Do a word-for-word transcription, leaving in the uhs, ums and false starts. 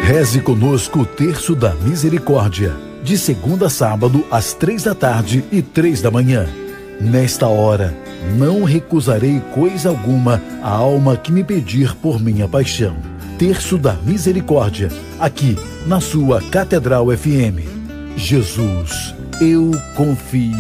Reze conosco o Terço da Misericórdia, de segunda a sábado, às três da tarde e três da manhã. Nesta hora, não recusarei coisa alguma à alma que me pedir por minha paixão. Terço da Misericórdia, aqui na sua Catedral F M. Jesus, eu confio.